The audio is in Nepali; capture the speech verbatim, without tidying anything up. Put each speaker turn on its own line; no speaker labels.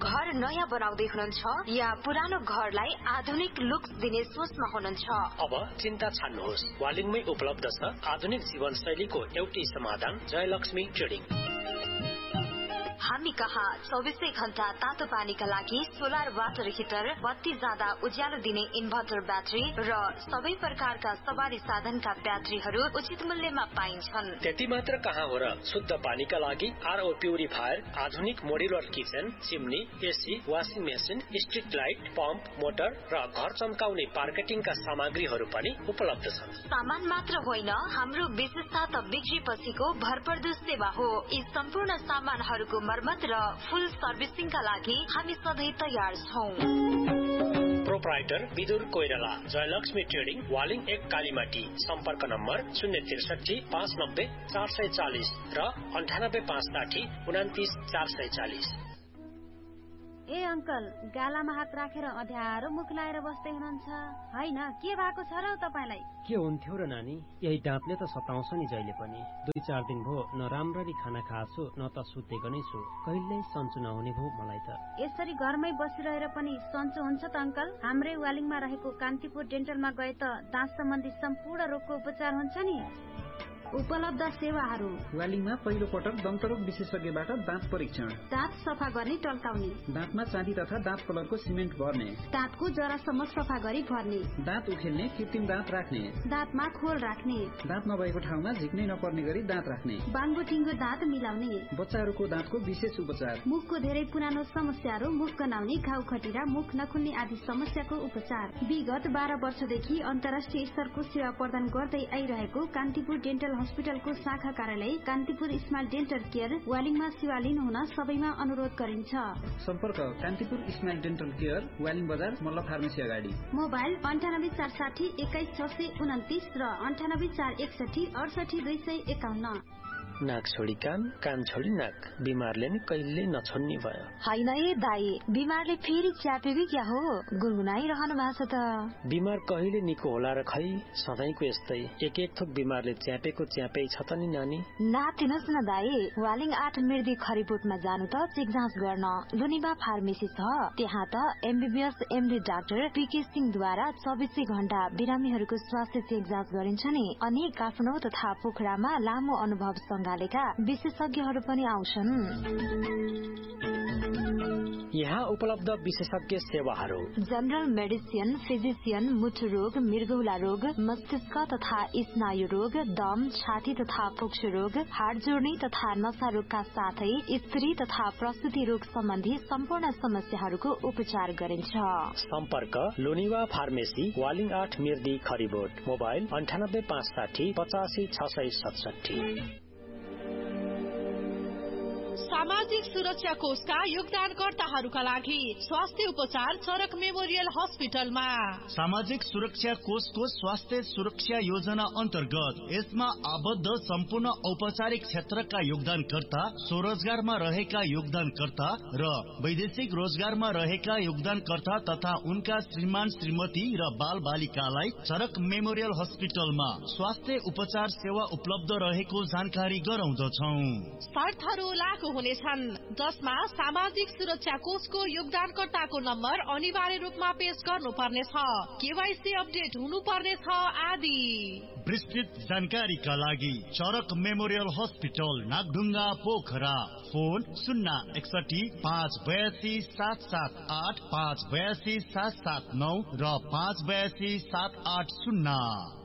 घर नयाँ बनाउँदै हुनुहुन्छ या पुरानो घरलाई आधुनिक लुक्स दिने सोचमा हुनुहुन्छ?
अब चिन्ता छाड्नुहोस्, वालिङमै उपलब्ध छ आधुनिक जीवनशैलीको एउटै समाधान, जयलक्ष्मी ट्रेडिङ।
हामी कहाँ चौबिसै घण्टा तातो पानीका लागि सोलर वाटर हिटर, बत्ती जाँदा उज्यालो दिने इन्भर्टर ब्याट्री र सबै प्रकारका सवारी साधनका ब्याट्रीहरू उचित मूल्यमा पाइन्छन्।
त्यति मात्र कहाँ हो र, शुद्ध पानीका लागि आरओ प्युरिफायर, आधुनिक modular kitchen, chimney, AC, washing machine, street light, pump, motor र घर चम्काउने मार्केटिङका सामग्रीहरू पनि उपलब्ध छन्।
सामान मात्र होइन, हाम्रो विशेषता त बिक्री पछिको भरपर्दो सेवा हो। यी सम्पूर्ण सामानहरूको मर्मत र फुल सर्भिसिङका लागि हामी सधैँ तयार छौं।
प्रोप्राइटर विदुर कोइराला, जयलक्ष्मी ट्रेडिङ, वालिङ एक कालीमाटी। सम्पर्क नम्बर शून्य त्रिसठी पाँच नब्बे चार सय चालिस र अन्ठानब्बे पाँच साठी उनातिस चार सय चालिस।
ए अंकल, गालामा हात राखेर अध्यारो मुख लाएर बस्दै हुनुहुन्छ हैन? के भएको छ र तपाईलाई?
के हुन्थ्यो र नानी, यही दाँतले त सताउँछ नि जहिले पनि। दुई चार दिन भो न राम्ररी खाना खाछु न त सुतेको नै छु। कहिल्यै सन्चो नहुने भो मलाई त।
यसरी घरमै बसिरहेर पनि सन्चो हुन्छ त अंकल? हाम्रै वालिङमा रहेको कान्तिपुर डेन्टलमा गए त दाँत सम्बन्धी सम्पूर्ण रोगको उपचार हुन्छ नि। उपलब्ध सेवाहरू:
वालिङमा पहिलो पटक दन्तरोग विशेषज्ञबाट दाँत परीक्षण,
दाँत सफा गर्ने टल्काउने,
दाँतमा चाँदी तथा दाँत कलरको सिमेन्ट भर्ने,
दाँतको जरासम्म सफा गरी भर्ने,
दाँत उखेल्ने कृत्रिम दाँत राख्ने,
दाँतमा खोल राख्ने,
दाँत नभएको ठाउँमा झिक्नै नपर्ने गरी दाँत राख्ने,
बाङ्गो टिङ्गो दाँत मिलाउने,
बच्चाहरूको दाँतको विशेष उपचार,
मुखको धेरै पुरानो समस्याहरू, मुख गनाउने, घाउ खटिरा, मुख नखुल्ने आदि समस्याको उपचार। विगत बाह्र वर्षदेखि अन्तर्राष्ट्रिय स्तरको सेवा प्रदान गर्दै आइरहेको कान्तिपुर डेन्टल हस्पिटलको शाखा कार्यालय कान्तिपुर स्माइल डेन्टल केयर वालिङमा सेवा लिनुहुन सबैमा अनुरोध गरिन्छ।
सम्पर्क Kantipur smile dental care, Waling बजार, मल्ल फार्मेसी अगाडि।
मोबाइल अन्ठानब्बे चार साठी एक्काइस छ सय उन्तिस र अन्ठानब्बे चार एकसठी अडसठी दुई सय एकाउन्न।
नाक छोडी कान, कान छोडी नाक, बिमारले नि कहिल्यै नछोड्ने भयो।
होइन ए दाई, बिमारले फेरि च्यापेको क्या हो? गुनगुनाइरहनु भएको छ त।
बिमार कहिले निको होला र खै, सधैँको यस्तै एक एक थोक बिमारले च्यापेको च्यापै छ त नि नानी।
नातिनुहोस् न दाई, वालिङ आठ मिर्दी खरिबोटमा जानु त चेक जाँच गर्न लुनिबा फार्मेसी छ। त्यहाँ त एमबीबीएस एमडी डाक्टर पीके सिंहद्वारा चौबिसै घण्टा बिरामीहरूको स्वास्थ्य चेक जाँच गरिन्छ नि। अनि काठमाडौँ तथा पोखरामा लामो अनुभव सँगालेका विशेषज्ञहरू पनि आउँछन्।
यहाँ उपलब्ध विशेषज्ञ सेवाहरू:
जनरल मेडिसिन, फिजिसियन, मुटु रोग, मृगौला रोग, मस्तिष्क तथा स्नायु रोग, दम, छाती तथा फोक्सो रोग, हाड जोड्ने तथा नसा रोगका साथै स्त्री तथा प्रसुति रोग सम्बन्धी सम्पूर्ण समस्याहरूको उपचार गरिन्छ।
सम्पर्क लोनिवा फार्मेसी, वालिङ आठ मिर्दी खरिबोट। मोबाइल अन्ठानब्बे पाँच साठी पचासी छ सय सतसठी।
सामाजिक सुरक्षा कोषका योगदानकर्ताहरूका लागि स्वास्थ्य उपचार चरक मेमोरियल हस्पिटलमा।
सामाजिक सुरक्षा कोषको स्वास्थ्य सुरक्षा योजना अन्तर्गत यसमा आबद्ध सम्पूर्ण औपचारिक क्षेत्रका योगदानकर्ता, स्वरोजगारमा रहेका योगदानकर्ता र वैदेशिक रोजगारमा रहेका योगदानकर्ता तथा उनका श्रीमान श्रीमती र बाल बालिकालाई चरक मेमोरियल हस्पिटलमा स्वास्थ्य उपचार सेवा उपलब्ध रहेको जानकारी गराउँदछौ।
शर्तहरू लागू हुनेछन्, जसमा सामाजिक सुरक्षा कोषको योगदानकर्ताको नम्बर अनिवार्य रूपमा पेश गर्नुपर्नेछ, केवाईसी अपडेट हुनुपर्नेछ आदि।
विस्तृत जानकारीका लागि चरक memorial hospital, Nagdhunga, Pokhara. Phone शून्य एकसठी पाँच बयासी सात सात आठ, पाँच बयासी सात सात नौ र पाँच बयासी सात आठ शून्य।